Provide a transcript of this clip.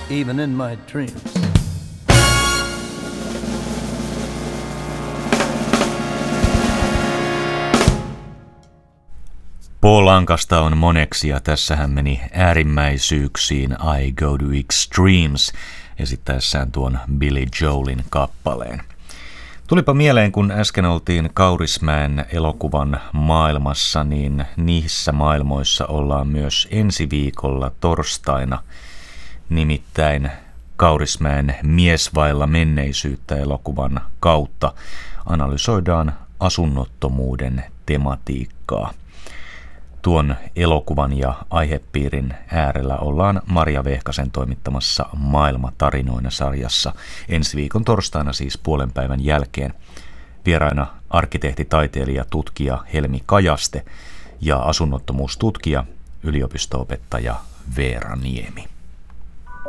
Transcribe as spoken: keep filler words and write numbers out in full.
even in my dreams. Paul Ankasta on moneksi ja tässä hän meni äärimmäisyyksiin I Go to Extremes esittäessään tuon Billy Joelin kappaleen. Tulipa mieleen, kun äsken oltiin Kaurismäen elokuvan maailmassa, niin niissä maailmoissa ollaan myös ensi viikolla torstaina. Nimittäin Kaurismäen Mies vailla menneisyyttä elokuvan kautta analysoidaan asunnottomuuden tematiikkaa. Tuon elokuvan ja aihepiirin äärellä ollaan Marja Vehkasen toimittamassa Maailmatarinoina-sarjassa ensi viikon torstaina siis puolen päivän jälkeen. Vieraina arkkitehti, taiteilija, tutkija Helmi Kajaste ja asunnottomuustutkija, yliopisto-opettaja Veera Niemi.